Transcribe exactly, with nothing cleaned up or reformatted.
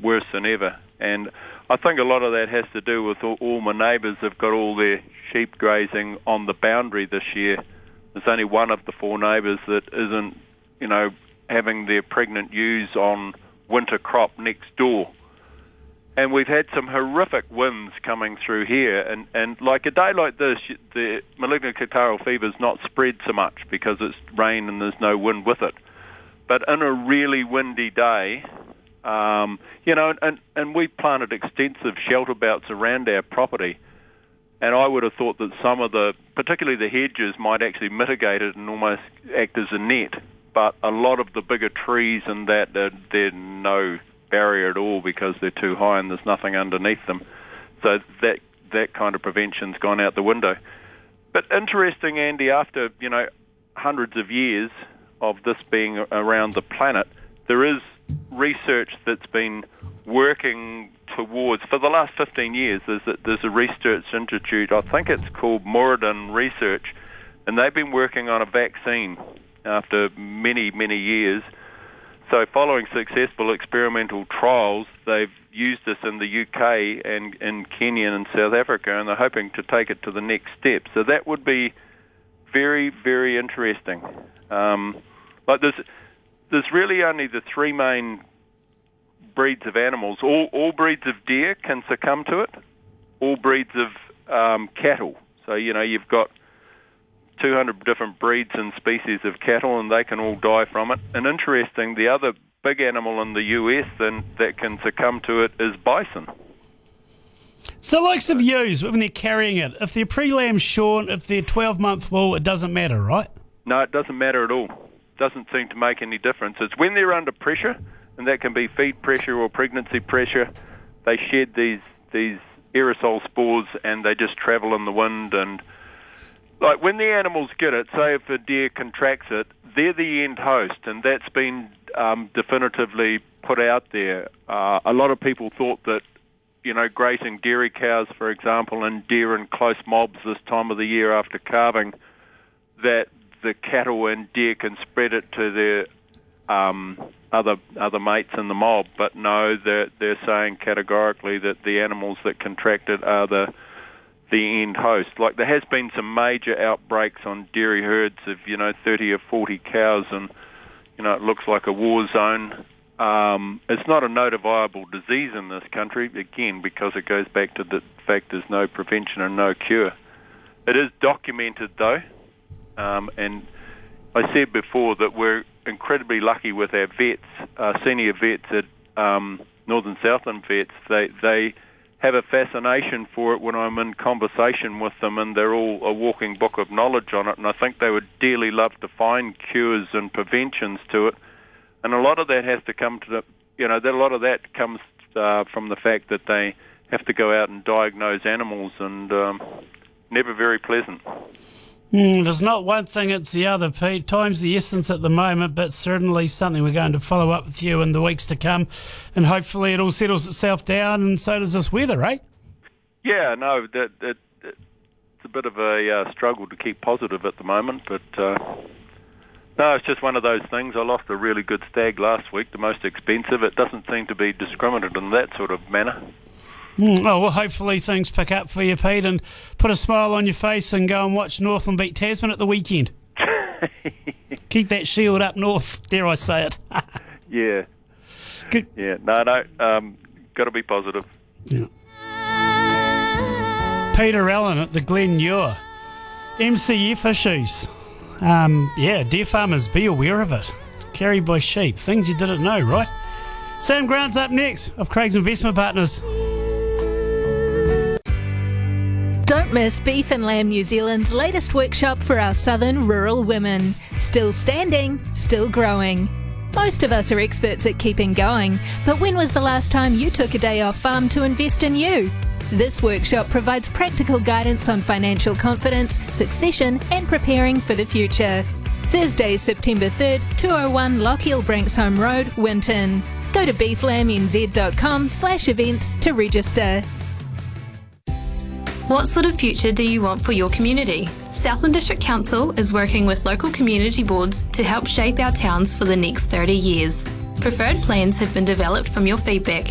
worse than ever. And I think a lot of that has to do with all, all my neighbours have got all their sheep grazing on the boundary this year. There's only one of the four neighbours that isn't, you know, having their pregnant ewes on winter crop next door. And we've had some horrific winds coming through here, and, and like a day like this, the malignant catarrhal fever's not spread so much because it's rain and there's no wind with it. But in a really windy day, um, you know, and, and we planted extensive shelter belts around our property, and I would have thought that some of the, particularly the hedges, might actually mitigate it and almost act as a net. But a lot of the bigger trees and that, they're, they're no barrier at all because they're too high and there's nothing underneath them. So that that kind of prevention's gone out the window. But interesting, Andy, after, you know, hundreds of years of this being around the planet, there is research that's been working towards, for the last fifteen years, there's a, there's a research institute, I think it's called Moradin Research, and they've been working on a vaccine after many, many years. So following successful experimental trials, they've used this in the U K and in Kenya and South Africa, and they're hoping to take it to the next step. So that would be very, very interesting. Um, but there's, there's really only the three main breeds of animals. All, all breeds of deer can succumb to it, all breeds of um, cattle. So, you know, you've got two hundred different breeds and species of cattle, and they can all die from it. And interesting, the other big animal in the U S then that can succumb to it is bison. So likes of ewes, when they're carrying it, if they're pre-lamb shorn, if they're twelve-month wool, it doesn't matter, right? No, it doesn't matter at all. Doesn't seem to make any difference. It's when they're under pressure, and that can be feed pressure or pregnancy pressure, they shed these, these aerosol spores and they just travel in the wind. And like when the animals get it, say if a deer contracts it, they're the end host, and that's been um, definitively put out there. Uh, a lot of people thought that, you know, grazing dairy cows, for example, and deer in close mobs this time of the year after calving, that the cattle and deer can spread it to their um, other other mates in the mob. But no, they're, they're saying categorically that the animals that contract it are the the end host. Like there has been some major outbreaks on dairy herds of, you know, thirty or forty cows, and, you know, it looks like a war zone. Um, it's not a notifiable disease in this country, again, because it goes back to the fact there's no prevention and no cure. It is documented, though, um, and I said before that we're incredibly lucky with our vets, uh, senior vets at um, Northern Southland Vets. They they have a fascination for it when I'm in conversation with them, and they're all a walking book of knowledge on it, and I think they would dearly love to find cures and preventions to it. And a lot of that has to come to the, you know, that a lot of that comes uh, from the fact that they have to go out and diagnose animals, and um, never very pleasant. Mm, if it's not one thing, it's the other, Pete. Time's the essence at the moment, but certainly something we're going to follow up with you in the weeks to come, and hopefully it all settles itself down, and so does this weather, eh? Yeah, no, that, that, it's a bit of a uh, struggle to keep positive at the moment, but uh, no, it's just one of those things. I lost a really good stag last week, the most expensive. It doesn't seem to be discriminated in that sort of manner. Mm, oh, well, hopefully things pick up for you, Pete, and put a smile on your face and go and watch Northland beat Tasman at the weekend. Keep that shield up north, dare I say it. Yeah. Good. Yeah, no, no, um, got to be positive. Yeah. Peter Allen at the Glen Ewer. M C F issues. Um, yeah, deer farmers, be aware of it. Carried by sheep, things you didn't know, right? Sam Grant's up next of Craig's Investment Partners. Don't miss Beef and Lamb New Zealand's latest workshop for our southern rural women. Still standing, still growing. Most of us are experts at keeping going, but when was the last time you took a day off farm to invest in you? This workshop provides practical guidance on financial confidence, succession and preparing for the future. Thursday, September third, two oh one Lochiel Branksome Road, Winton. Go to beeflambnz.com slash events to register. What sort of future do you want for your community? Southland District Council is working with local community boards to help shape our towns for the next thirty years. Preferred plans have been developed from your feedback